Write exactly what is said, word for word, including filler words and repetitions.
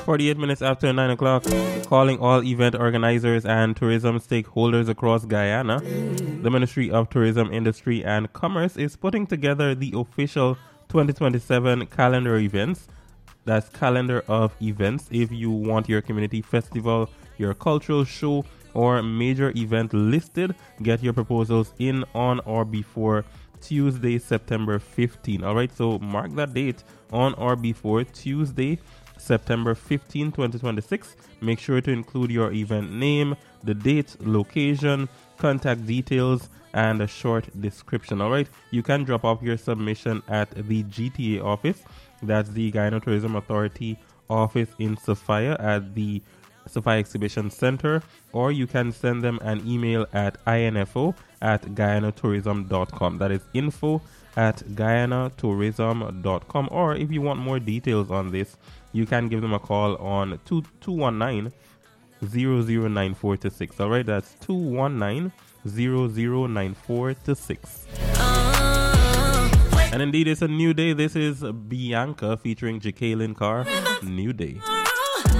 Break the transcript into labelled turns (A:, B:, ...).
A: forty-eight minutes after nine o'clock, calling all event organizers and tourism stakeholders across Guyana. The Ministry of Tourism, Industry and Commerce is putting together the official twenty twenty-seven calendar events. That's calendar of events. If you want your community festival, your cultural show, or major event listed, get your proposals in on or before Tuesday, September fifteenth. All right, so mark that date, on or before Tuesday, September fifteenth, twenty twenty-six. Make sure to include your event name, the date, location, contact details, and a short description. All right, you can drop off your submission at the G T A office. That's the Guyana Tourism Authority office in Sophia at the Sophia Exhibition Center, or you can send them an email at info at guyana tourism dot com. That is info at guyana tourism dot com. Or if you want more details on this, you can give them a call on two one nine, zero zero nine four two six. All right, that's two one nine, zero zero nine four two six. And indeed, it's a new day. This is Bianca featuring Jacqueline Carr. New Day.